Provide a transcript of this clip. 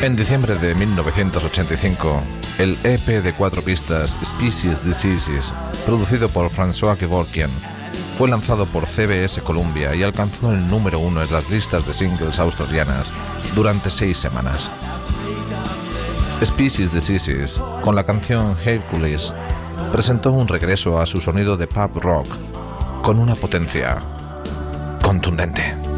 En diciembre de 1985, el EP de 4 pistas Species Diseases, producido por François Kevorkian, fue lanzado por CBS Columbia y alcanzó el número 1 en las listas de singles australianas durante 6 semanas. Species Diseases, con la canción Hercules, presentó un regreso a su sonido de pop rock con una potencia contundente.